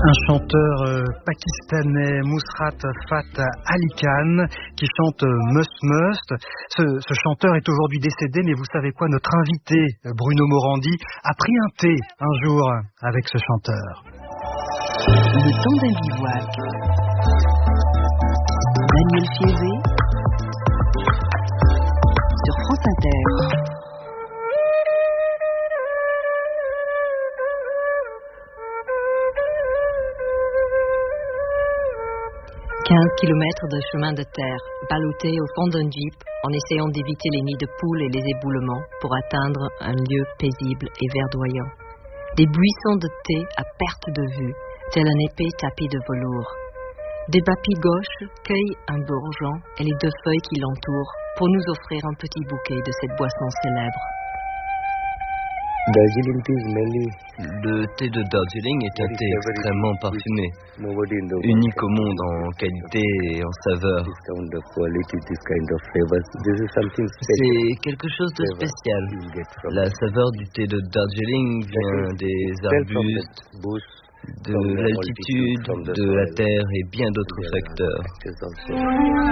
Un chanteur pakistanais, Nusrat Fateh Ali Khan, qui chante Must Must. Ce chanteur est aujourd'hui décédé, mais vous savez quoi, notre invité, Bruno Morandi, a pris un thé un jour avec ce chanteur. Le temps d'un bivouac. Daniel Fiévé sur France Inter. 15 kilomètres de chemin de terre, ballottés au fond d'un jeep, en essayant d'éviter les nids de poules et les éboulements pour atteindre un lieu paisible et verdoyant. Des buissons de thé à perte de vue, tel un épais tapis de velours. Des papilles gauches cueillent un bourgeon et les deux feuilles qui l'entourent pour nous offrir un petit bouquet de cette boisson célèbre. Le thé de Darjeeling est un thé extrêmement parfumé, unique au monde en qualité et en saveur. C'est quelque chose de spécial. La saveur du thé de Darjeeling vient des arbustes, de l'altitude, de la terre et bien d'autres facteurs.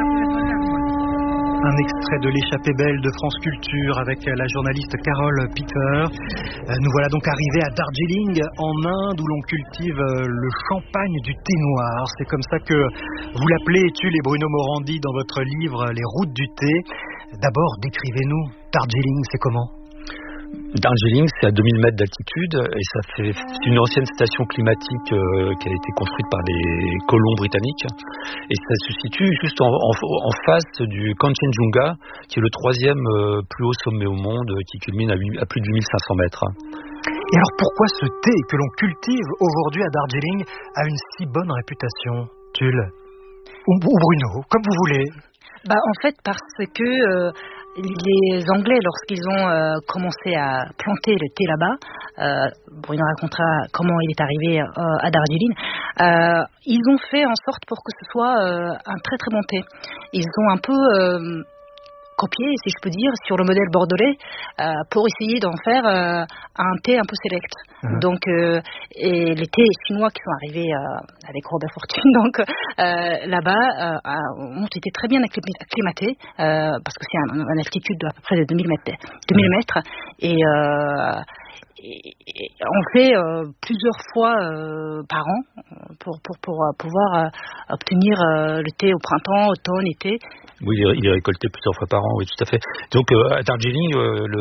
Un extrait de l'échappée belle de France Culture avec la journaliste Carole Peter. Nous voilà donc arrivés à Darjeeling, en Inde, où l'on cultive le champagne du thé noir. C'est comme ça que vous l'appelez, Tulle et Bruno Morandi, dans votre livre Les routes du thé. D'abord, décrivez-nous, Darjeeling, c'est comment ? Darjeeling, c'est à 2000 mètres d'altitude et c'est une ancienne station climatique qui a été construite par les colons britanniques et ça se situe juste en face du Kanchenjunga, qui est le troisième plus haut sommet au monde, qui culmine à plus de 8500 mètres. Et alors pourquoi ce thé que l'on cultive aujourd'hui à Darjeeling a une si bonne réputation, Tulle ou Bruno, comme vous voulez? En fait, parce que les Anglais, lorsqu'ils ont commencé à planter le thé là-bas, Bruno racontera comment il est arrivé à Darjeeling, ils ont fait en sorte pour que ce soit un très très bon thé. Ils ont un peu copié, si je peux dire, sur le modèle bordelais pour essayer d'en faire un thé un peu select. Donc, et les thés chinois qui sont arrivés avec Robert Fortune, donc là-bas, ont été très bien acclimatés parce que c'est une altitude d'à peu près de 2000 mètres. Et on fait plusieurs fois par an pour pouvoir obtenir le thé au printemps, automne, été. Oui, il est récolté plusieurs fois par an, oui, tout à fait. Donc à Darjeeling,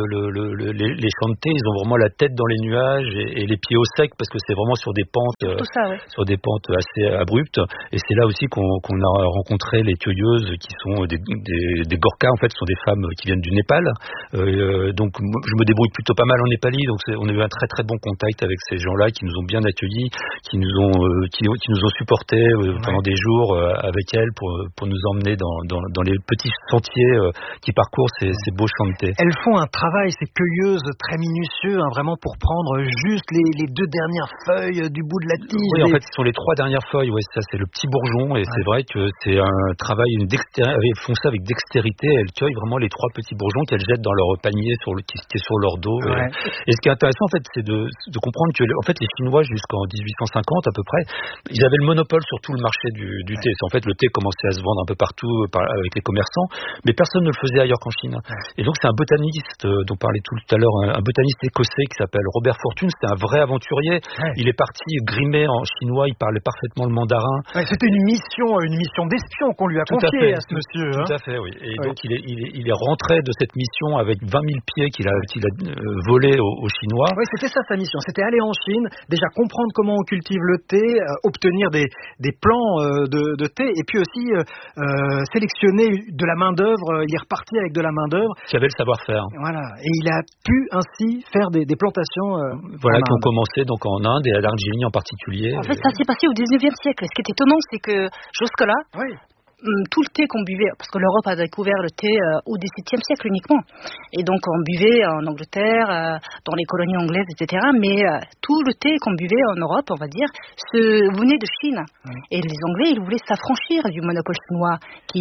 les champs de thé, ils ont vraiment la tête dans les nuages et les pieds au sec parce que c'est vraiment sur des pentes, sur des pentes assez abruptes. Et c'est là aussi qu'on a rencontré les cueilleuses qui sont des Gorkhas, en fait, ce sont des femmes qui viennent du Népal. Donc je me débrouille plutôt pas mal en népali, donc on a eu un très très bon contact avec ces gens-là qui nous ont bien accueillis, qui nous ont supportés pendant des jours avec elles pour nous emmener dans les petits sentiers qui parcourent ces beaux champs de thé. Elles font un travail, ces cueilleuses, très minutieux, vraiment pour prendre juste les deux dernières feuilles du bout de la tige. Oui, en fait, ce sont les trois dernières feuilles. Ouais, ça, c'est le petit bourgeon, et c'est vrai que c'est un travail, elles font ça avec dextérité. Elles cueillent vraiment les trois petits bourgeons qu'elles jettent dans leur panier qui est sur leur dos. Ouais. Et ce qui est intéressant, en fait, c'est de comprendre que, en fait, les Chinois, jusqu'en 1850 à peu près, ils avaient le monopole sur tout le marché du thé. En fait, le thé commençait à se vendre un peu partout avec les commerçants, mais personne ne le faisait ailleurs qu'en Chine. Et donc, c'est un botaniste dont parlait tout à l'heure, un botaniste écossais qui s'appelle Robert Fortune. C'était un vrai aventurier. Il est parti grimé en chinois, il parlait parfaitement le mandarin. C'était une mission d'espion qu'on lui a confiée à ce monsieur. Tout à fait, oui. Et donc, il est rentré de cette mission avec 20 000 pieds qu'il a volé aux Chinois. Oui, c'était ça sa mission. C'était aller en Chine, déjà comprendre comment on cultive le thé, obtenir des plants de thé, et puis aussi sélectionner de la main-d'œuvre. Il est reparti avec de la main-d'œuvre. Qui avait le savoir-faire. Voilà. Et il a pu ainsi faire des plantations. Qui ont commencé donc en Inde et à Darjeeling en particulier. En fait, ça s'est passé au 19e siècle. Ce qui est étonnant, c'est que jusque-là, tout le thé qu'on buvait, parce que l'Europe a découvert le thé au XVIIe siècle uniquement, et donc on buvait en Angleterre, dans les colonies anglaises, etc. Mais tout le thé qu'on buvait en Europe, on va dire, venait de Chine. Et les Anglais, ils voulaient s'affranchir du monopole chinois, qui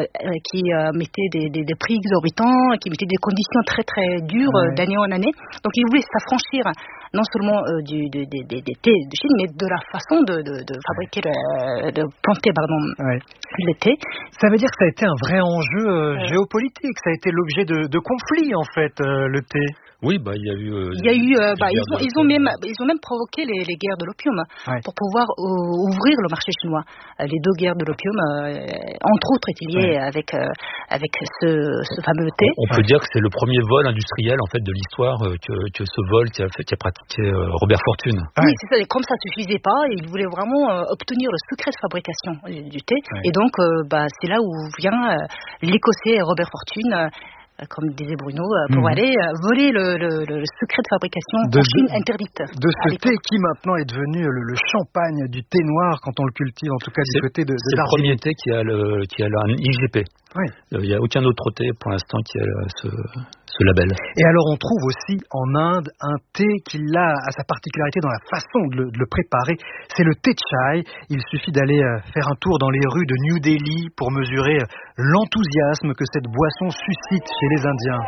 mettait des prix exorbitants, qui mettait des conditions très très dures d'année en année. Donc ils voulaient s'affranchir non seulement des thés de Chine, mais de la façon de fabriquer, de planter le thé. Ça veut dire que ça a été un vrai enjeu géopolitique, ça a été l'objet de conflits en fait, le thé. Oui, il y a eu. Ils ont même provoqué les guerres de l'opium pour pouvoir ouvrir le marché chinois. Les 2 guerres de l'opium, entre autres, étaient liées avec ce fameux thé. On peut dire que c'est le premier vol industriel en fait de l'histoire que ce vol qui a pratiqué Robert Fortune. Oui, c'est ça. Et comme ça suffisait pas, il voulait vraiment obtenir le secret de fabrication du thé. Et donc, c'est là où vient l'Écossais Robert Fortune. Comme disait Bruno, pour aller voler le secret de fabrication en Chine interdite. De ce thé qui maintenant est devenu le champagne du thé noir quand on le cultive, en tout cas du côté de C'est le premier thé qui a un IGP. Oui. Il n'y a aucun autre thé pour l'instant qui a ce label. Et alors on trouve aussi en Inde un thé qui a sa particularité dans la façon de le préparer. C'est le thé chai. Il suffit d'aller faire un tour dans les rues de New Delhi pour mesurer l'enthousiasme que cette boisson suscite chez les Indiens.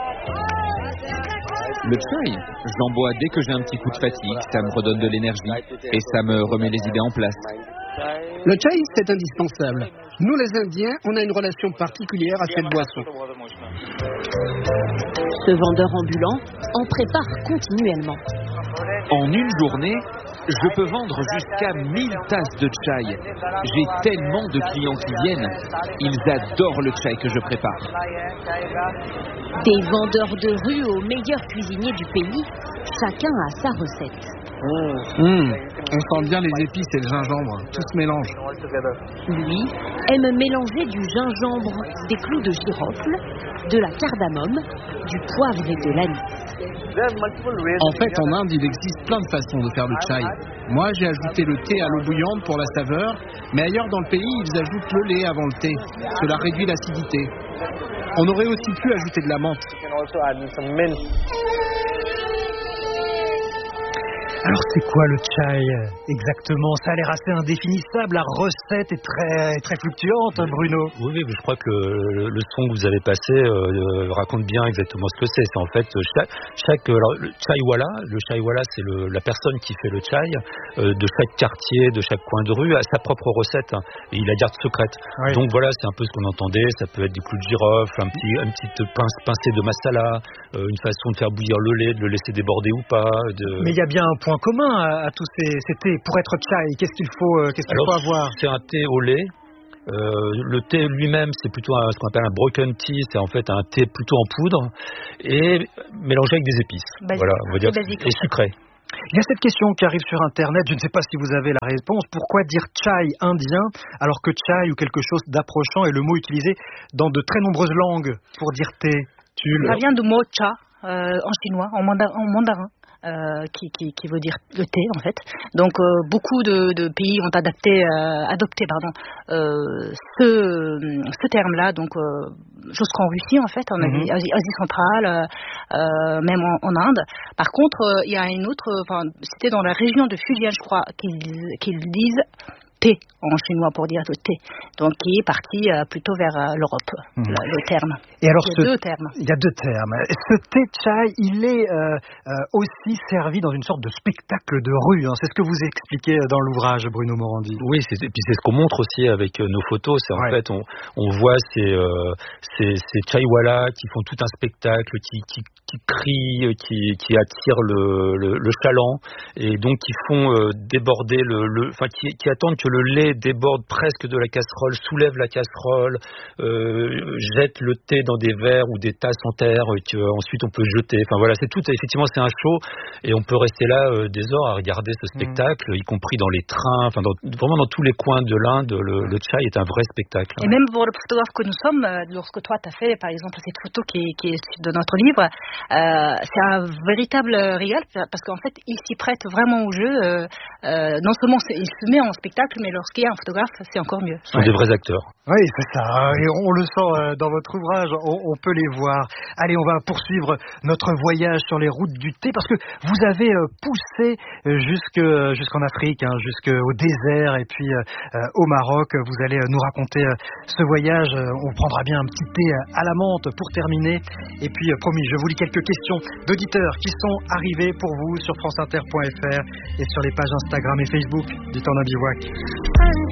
Le chai, j'en bois dès que j'ai un petit coup de fatigue, ça me redonne de l'énergie et ça me remet les idées en place. Le chai, c'est indispensable. Nous, les Indiens, on a une relation particulière à cette boisson. Ce vendeur ambulant en prépare continuellement. En une journée, je peux vendre jusqu'à 1000 tasses de chai. J'ai tellement de clients qui viennent. Ils adorent le chai que je prépare. Des vendeurs de rue aux meilleurs cuisiniers du pays, chacun a sa recette. On sent bien les épices et le gingembre, tout se mélange. Lui aime mélanger du gingembre, des clous de girofle, de la cardamome, du poivre et de l'anis. En fait, en Inde, il existe plein de façons de faire le chai. Moi, j'ai ajouté le thé à l'eau bouillante pour la saveur, mais ailleurs dans le pays, ils ajoutent le lait avant le thé. Cela réduit l'acidité. On aurait aussi pu ajouter de la menthe. Alors c'est quoi le chai exactement? Ça a l'air assez indéfinissable, la recette est très fluctuante, Bruno. Oui, je crois que le son que vous avez passé raconte bien exactement ce que c'est. C'est en fait le chaiwala, c'est la personne qui fait le chai de chaque quartier, de chaque coin de rue, a sa propre recette et il la garde secrète. Oui. Donc voilà, c'est un peu ce qu'on entendait. Ça peut être du clou de girofle, un petit pincée de masala, une façon de faire bouillir le lait, de le laisser déborder ou pas. Mais il y a bien un point commun à tous ces thés. Pour être chai, qu'est-ce qu'il faut avoir? C'est un thé au lait. Le thé lui-même, c'est plutôt ce qu'on appelle un broken tea, c'est en fait un thé plutôt en poudre et mélangé avec des épices. Basique, voilà, on va dire, et sucré. Il y a cette question qui arrive sur Internet, je ne sais pas si vous avez la réponse. Pourquoi dire chai indien alors que chai ou quelque chose d'approchant est le mot utilisé dans de très nombreuses langues pour dire thé? Ça vient du mot cha en chinois, en mandarin. Qui veut dire le thé en fait. Donc beaucoup de pays ont adopté ce terme-là. Donc jusqu'en Russie en fait, en Asie centrale, même en Inde. Par contre, il y a une autre, c'était dans la région de Fujian, je crois, qu'ils disent thé en chinois pour dire le thé, donc qui est parti plutôt vers l'Europe, le terme. Et alors il y a deux termes. Ce thé chai, il est aussi servi dans une sorte de spectacle de rue. C'est ce que vous expliquez dans l'ouvrage, Bruno Morandi. Oui, et puis c'est ce qu'on montre aussi avec nos photos. C'est en fait, on voit ces chaiwala qui font tout un spectacle, qui crient, qui attirent le chaland, et donc qui font déborder qui attendent que le lait déborde presque de la casserole, soulève la casserole, jette le thé dans des verres ou des tasses en terre qu'ensuite on peut jeter. Enfin voilà, c'est tout. Effectivement, c'est un show et on peut rester là des heures à regarder ce spectacle, y compris dans les trains, vraiment dans tous les coins de l'Inde. Le chai est un vrai spectacle. Et même pour le photographe que nous sommes, lorsque toi tu as fait par exemple cette photo qui est de notre livre, c'est un véritable régal parce qu'en fait il s'y prête vraiment au jeu. Non seulement il se met en spectacle, mais lorsqu'il y a un photographe, c'est encore mieux. Ce sont des vrais acteurs. Oui, c'est ça. Et on le sent dans votre ouvrage, on peut les voir. Allez, on va poursuivre notre voyage sur les routes du thé parce que vous avez poussé jusqu'en Afrique, jusqu'au désert et puis au Maroc. Vous allez nous raconter ce voyage. On prendra bien un petit thé à la menthe pour terminer. Et puis, promis, je vous lis quelques quelques questions d'auditeurs qui sont arrivées pour vous sur franceinter.fr et sur les pages Instagram et Facebook du Temps d'un bivouac.